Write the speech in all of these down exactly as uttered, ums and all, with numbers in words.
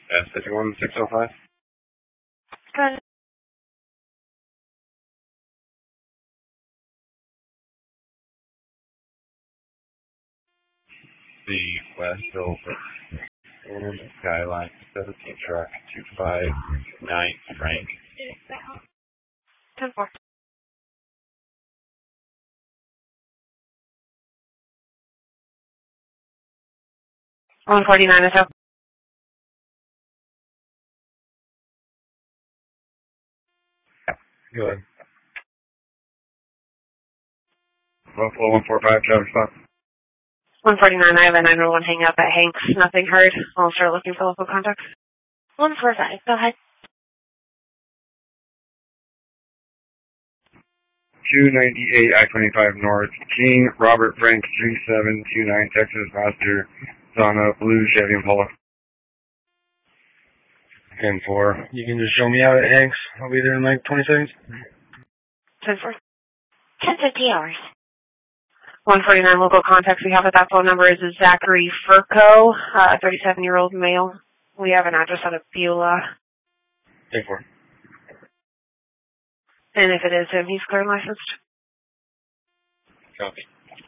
S fifty-one six oh five. Good. The West Over and Skyline seventeen truck two five nine Frank. ten four. one forty-nine is up. Go ahead. Buffalo one four five, traffic stop. one forty-nine, I have a nine one one hang up at Hanks. Nothing heard. I'll start looking for local contacts. one forty-five, go ahead. two ninety-eight I twenty-five North, King Robert Frank three seven two nine Texas, Master Zana Blue Chevy Impala. ten four. You can just show me out at Hanks. I'll be there in like twenty seconds. ten four. ten fifty hours. one forty-nine local contacts we have at that phone number is Zachary Furco, a thirty-seven-year-old male. We have an address out of Beulah. ten four. And if it is him, he's clear and licensed. Copy.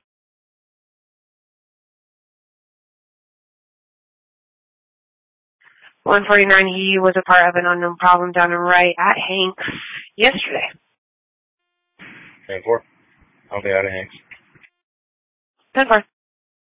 one forty-nine, he was a part of an unknown problem down and right at Hanks yesterday. ten four. I'll be out of Hanks. ten four.